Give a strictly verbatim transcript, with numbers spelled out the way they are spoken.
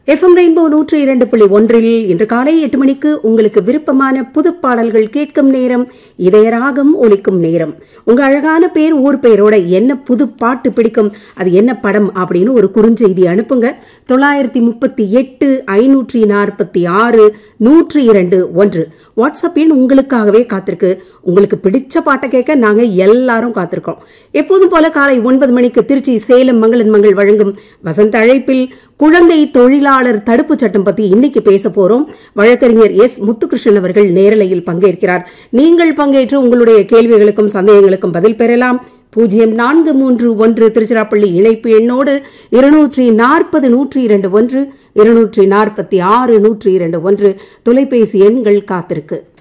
FM rainbow நூற்றி இரண்டு புள்ளி ஒன்றில் இன்று காலை எட்டு மணிக்கு உங்களுக்கு விருப்பமான புது பாடல்கள் கேட்கும் நேரம், இதயராகம் ஒலிக்கும் நேரம். உங்க அழகான பேர், ஊர் பெயரோட என்ன புது பாட்டு பிடிக்கும், அது என்ன படம் அப்படின்னு ஒரு குறுஞ்செய்தி அனுப்புங்க. தொள்ளாயிரத்தி முப்பத்தி எட்டு ஐநூற்றி நாற்பத்தி ஆறு நூற்றி இரண்டு ஒன்று வாட்ஸ்அப் எண் உங்களுக்காகவே காத்திருக்கு. உங்களுக்கு பிடிச்ச பாட்டை கேட்க நாங்க எல்லாரும் காத்திருக்கோம். எப்போதும் போல காலை ஒன்பது மணிக்கு திருச்சி சேலம் மங்களன் மங்கள் வழங்கும் வசந்த அழைப்பில் குழந்தை தொழிலாளர் தடுப்பு சட்டம் பத்தி இன்னைக்கு பேச போறோம். வழக்கறிஞர் எஸ் முத்துகிருஷ்ணன் அவர்கள் நேரலையில் பங்கேற்கிறார். நீங்கள் பங்கேற்று உங்களுடைய கேள்விகளுக்கும் சந்தேகங்களுக்கும் பதில் பெறலாம். பூஜ்ஜியம் நான்கு மூன்று ஒன்று திருச்சிராப்பள்ளி இணைப்பு எண்ணோடு இருநூற்றி நாற்பது நூற்றி இரண்டு ஒன்று இருநூற்றி நாற்பத்தி ஆறு நூற்றி இரண்டு ஒன்று தொலைபேசி எண்கள் காத்திருக்கு.